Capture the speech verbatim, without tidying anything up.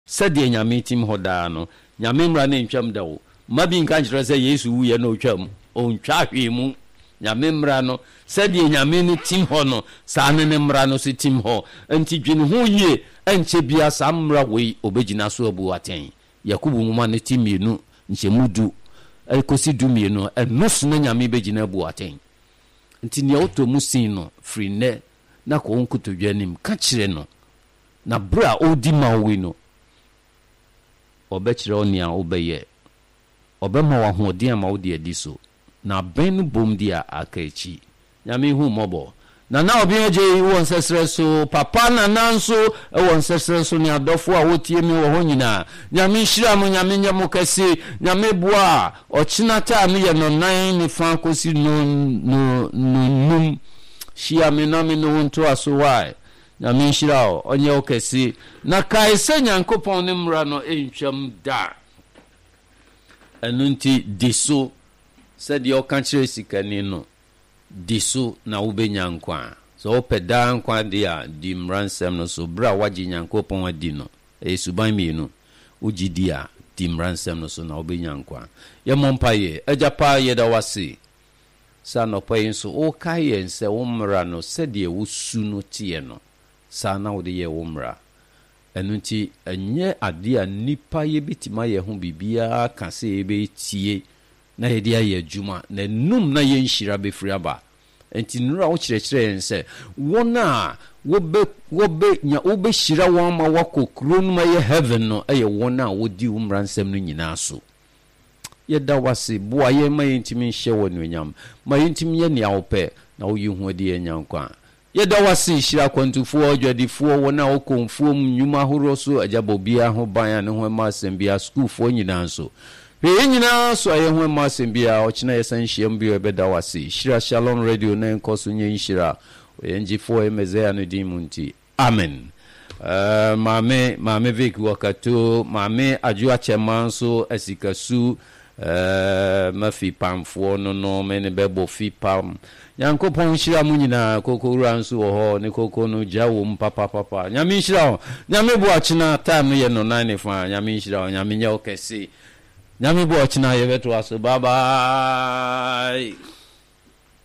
sɛdeɛ nyame tim hɔ daa no nyame mmara ne ntwam da wo mabi nka nkyerɛ sɛ yesu wu yɛ no twam ontwa hwee mu nyame mmara no sɛdeɛ nyame ne tim hɔ no saa ne ne mmara no so tim hɔ nti dwene ho yie ɛnkyɛ bia saa mmara wei obɛgyina so abu atɛn yakobo nwoma ne ti mienu nhyɛmu du ɛkosi du mienu ɛno so na nyame bɛgyina abu atɛn nti nea wotɔ mu sin no firi nnɛ na kɔ wo nkotodwa nim ka kyerɛ no na bere a ɔdi ma wo no ɔbɛkyerɛ wo nea wobɛyɛ ɔbɛma wo ahoɔden ama wode adi so na bɛn no bom di a aka akyi nyame hu mmɔbɔ na na obi agye wɔ nsɛsrɛ so papa na nanso wɔ nsɛsrɛ so ne adɔfo a wotie mi wɔ hɔ nyinaa nyame hyira mo nyame nyɛ mo kɛse nyame boa ɔkyena taa no yɛ no nan ne fa kosi no no no num hyia me na me no nto aso wae nyame hyira o ɔnyɛ wo kɛse na kae sɛ nyankopɔn ne mmara no ɛntwam da ɛno nti di so sɛdeɛ ɔka kyerɛ sikani no di so na wobɛnya nkwa so wopɛ daa nkwa de a di mmara nsɛm no so bere a wagye nyankopɔn adi no ɛyɛ suban mmienu wogye di a di mmara nsɛm no so na wobɛnya nkwa yɛmmɔ mpaeɛ agya paa yɛda wase saa nɔpa yi nso woka yɛn sɛ wo mmara no sɛdeɛ wosu no teɛ no saa na wode yɛ wo mmara ɛno nti ɛnyɛ ade a nnipa yɛbɛtima yɛ ho biribiara ka sɛ yɛbɛtie na yɛde ayɛ adwuma na num na yɛnhyira bɛfiri aba enti nnura wo kyerɛkyerɛ yɛn sɛ wɔn a wɔbɛ wɔbɛ nya wɔbɛhyira wɔn ma wakɔ kuro no ma yɛ heaven no ɛyɛ wɔn a wɔdi wo mmara nsɛm no nyinaa so yɛda wase boa yɛn ma yɛntimi nhyɛ wɔ nuonyam ma yɛntimi yɛ nea wopɛ na woyi ho adi yɛn nyankwa yɛda wase hyira kwantufoɔ adwadifoɔ wɔn a wɔkɔmfuo mu nnwuma ahoroɔ so agyabɔ biara ho ban a ne ho ma asɛm biara skuulfoɔ nyinaa nso hwee nyinaa so ayɛ ho ma asɛm biara ɔkyena yɛ san hyiam bi ɛbɛda wase hyira Shalom Radio na nkɔ so nyɛ nhyira ɔyɛ ngyifoɔ ɛmɛzɛa no din mu nti amen. Uh, maame maame Vic wakato maame adwo akyɛma nso asikasu uh, mafi pamfoɔ no no me ne bɛbɔ fi pam nyankopɔn hyira mu nyinaa kokowura nso wɔ hɔ ne koko no gya wɔ mu papa papa nyame hyira ho nyame bo akyena time no yɛ no nan ne fa nyame hyira ho nyame nyɛ wo kɛse nyame bo akyena yɛbɛto aso bye bye.